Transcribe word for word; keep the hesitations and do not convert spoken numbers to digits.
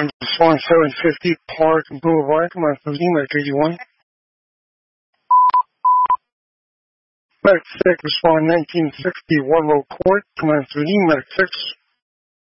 I'm respond seven fifty Park Boulevard, come on, from Medic eighty-one. Medic six, respond nineteen sixty Warlow Court, come on, through Medic six.